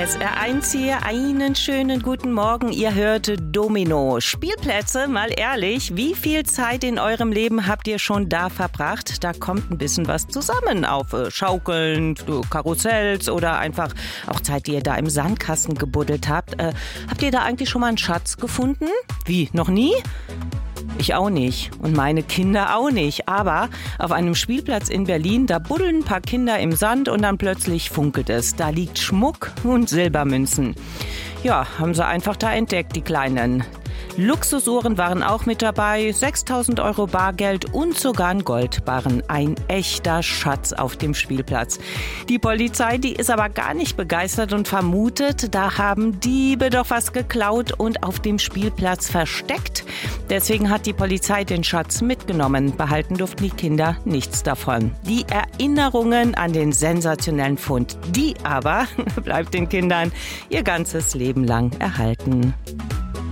SR1 hier, einen schönen guten Morgen. Ihr hört Domino. Spielplätze, mal ehrlich, wie viel Zeit in eurem Leben habt ihr schon da verbracht? Da kommt ein bisschen was zusammen auf Schaukeln, Karussells oder einfach auch Zeit, die ihr da im Sandkasten gebuddelt habt. Habt ihr da eigentlich schon mal einen Schatz gefunden? Wie, noch nie? Ich auch nicht und meine Kinder auch nicht. Aber auf einem Spielplatz in Berlin, da buddeln ein paar Kinder im Sand und dann plötzlich funkelt es. Da liegt Schmuck und Silbermünzen. Ja, haben sie einfach da entdeckt, die Kleinen. Luxusuhren waren auch mit dabei, 6.000 € Bargeld und sogar ein Goldbarren. Ein echter Schatz auf dem Spielplatz. Die Polizei, die ist aber gar nicht begeistert und vermutet, da haben Diebe doch was geklaut und auf dem Spielplatz versteckt. Deswegen hat die Polizei den Schatz mitgenommen. Behalten durften die Kinder nichts davon. Die Erinnerungen an den sensationellen Fund, die aber bleibt den Kindern ihr ganzes Leben lang erhalten.